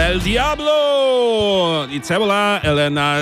Дель Діабло! І це була Елена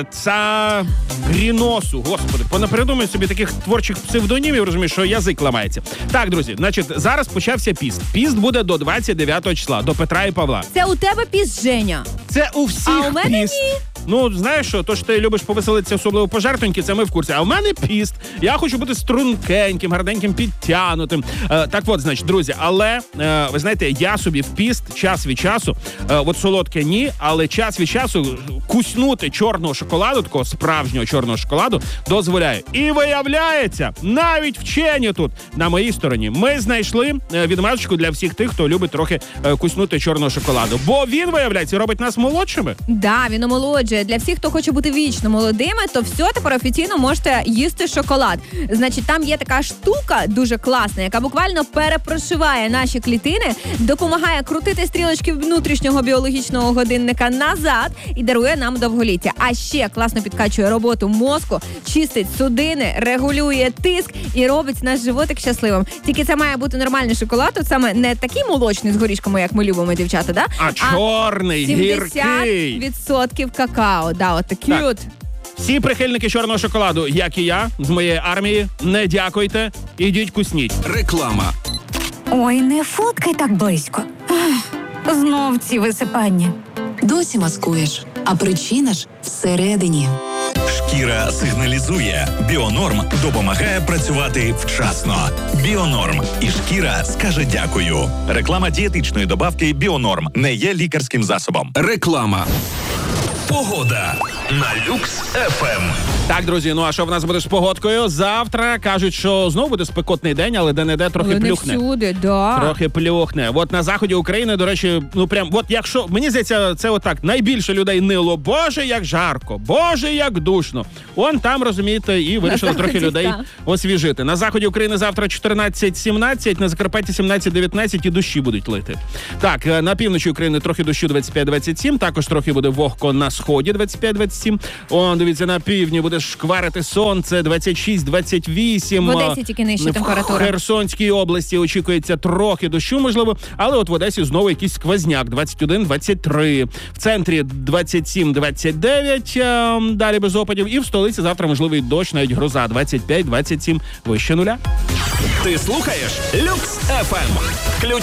Царіносу. Господи, понапридумаю собі таких творчих псевдонімів, розумієш, що язик ламається. Так, друзі, значить, зараз почався піст. Піст буде до 29 числа, до Петра і Павла. Це у тебе піст, Женя? Це у всіх А у мене піст. ні. Ну, знаєш що, то, що ти любиш повеселитися, особливо пожертвоньки, це ми в курсі. А в мене піст. Я хочу бути стрункеньким, гарненьким, підтянутим. Так от, значить, друзі, але, ви знаєте, я собі в піст час від часу, от солодке ні, але час від часу куснути чорного шоколаду, такого справжнього чорного шоколаду, дозволяю. І виявляється, навіть вчені тут, на моїй стороні, ми знайшли відмазочку для всіх тих, хто любить трохи куснути чорного шоколаду. Бо він, виявляється, робить нас молодшими. Да, він омолоджує. Для всіх, хто хоче бути вічно молодими, то все, тепер офіційно можете їсти шоколад. Значить, там є така штука дуже класна, яка буквально перепрошиває наші клітини, допомагає крутити стрілочки внутрішнього біологічного годинника назад і дарує нам довголіття. А ще класно підкачує роботу мозку, чистить судини, регулює тиск і робить наш животик щасливим. Тільки це має бути нормальний шоколад, от саме не такий молочний з горішками, як ми любимо, дівчата, да? А чорний, гіркий. 70% какао. Да, от такі Так. от. Всі прихильники чорного шоколаду, як і я, з моєї армії, не дякуйте, ідіть кусніть. Реклама. Ой, не фоткай так близько. Ах, знов ці висипання. Досі маскуєш, а причина ж всередині. Шкіра сигналізує. Біонорм допомагає працювати вчасно. Біонорм. І шкіра скаже дякую. Реклама дієтичної добавки Біонорм не є лікарським засобом. Реклама. Погода на Люкс ФМ. Так, друзі, ну а що в нас буде з погодкою? Завтра кажуть, що знову буде спекотний день, але де-не-де трохи Але не плюхне. всюди, да. Трохи плюхне. От на заході України, до речі, ну прям, от якщо, мені здається, це отак, найбільше людей нило. Боже, як жарко, Боже, як душно. Он там, розумієте, і вирішили На трохи заході, людей так. освіжити. На заході України завтра 14-17, на Закарпатті 17-19 і дощі будуть лити. Так, на півночі України трохи дощу 25-27, також трохи буде вогко на сході 25-27. Он, дивіться, на півдні буде шкварити сонце 26-28. В Одесі тільки нижча температура. В Херсонській області очікується трохи дощу, можливо, але от в Одесі знову якийсь сквозняк 21-23. В центрі 27-29, далі без опадів. І в столиці завтра можливий дощ, навіть гроза 25-27, вище нуля. Ти слухаєш Люкс ФМ. Ключ